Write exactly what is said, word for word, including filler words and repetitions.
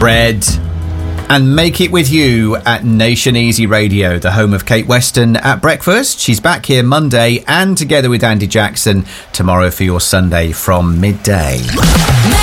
Bread, and Make It With You at Nation Easy Radio, the home of Kate Weston at breakfast. She's back here Monday and together with Andy Jackson tomorrow for your Sunday from midday.